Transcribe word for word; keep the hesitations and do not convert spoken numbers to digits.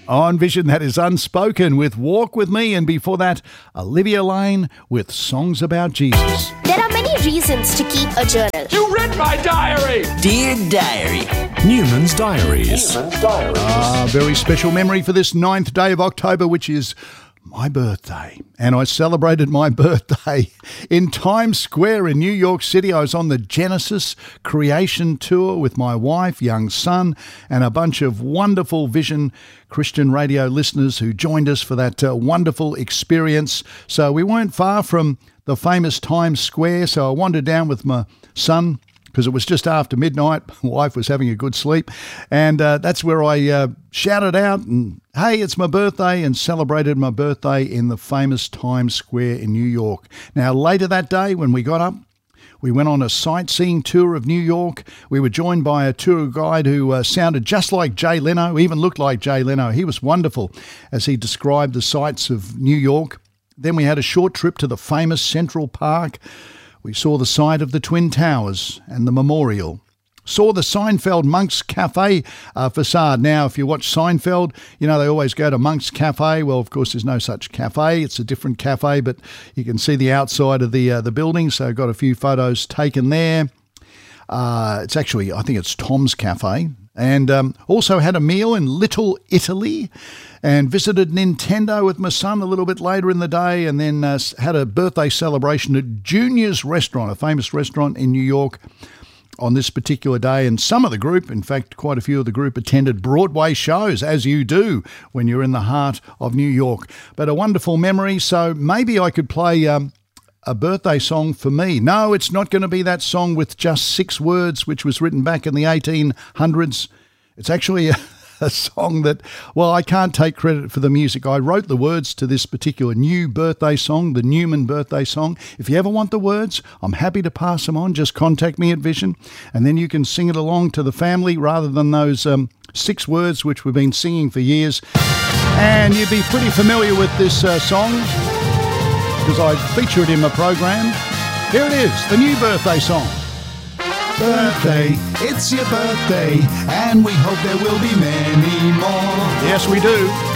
On Vision, that is Unspoken with Walk With Me, and before that, Olivia Lane with Songs About Jesus. There are many reasons to keep a journal. You read my diary! Dear Diary. Newman's Diaries. Newman's Diaries. Ah, very special memory for this ninth day of October, which is my birthday. And I celebrated my birthday in Times Square in New York City. I was on the Genesis Creation Tour with my wife, young son, and a bunch of wonderful Vision Christian radio listeners who joined us for that uh, wonderful experience. So we weren't far from the famous Times Square, so I wandered down with my son, because it was just after midnight. My wife was having a good sleep. And uh, that's where I uh, shouted out, and hey, it's my birthday, and celebrated my birthday in the famous Times Square in New York. Now, later that day, when we got up, we went on a sightseeing tour of New York. We were joined by a tour guide who uh, sounded just like Jay Leno, even looked like Jay Leno. He was wonderful as he described the sights of New York. Then we had a short trip to the famous Central Park. We saw the site of the Twin Towers and the memorial. Saw the Seinfeld Monk's Cafe uh, facade. Now, if you watch Seinfeld, you know they always go to Monk's Cafe. Well, of course, there's no such cafe. It's a different cafe, but you can see the outside of the uh, the building. So got a few photos taken there. Uh, it's actually, I think it's Tom's Cafe. And um, also had a meal in Little Italy and visited Nintendo with my son a little bit later in the day, and then uh, had a birthday celebration at Junior's Restaurant, a famous restaurant in New York, on this particular day. And some of the group, in fact, quite a few of the group attended Broadway shows, as you do when you're in the heart of New York. But a wonderful memory, so maybe I could play Um, a birthday song for me. No, it's not going to be that song with just six words, which was written back in the eighteen hundreds. It's actually a, a song that, well, I can't take credit for the music. I wrote the words to this particular new birthday song, the Newman birthday song. If you ever want the words, I'm happy to pass them on. Just contact me at Vision, and then you can sing it along to the family rather than those um, six words which we've been singing for years. And you'd be pretty familiar with this uh, song, because I feature it in my program. Here it is, the new birthday song. Birthday, it's your birthday, and we hope there will be many more. Yes, we do.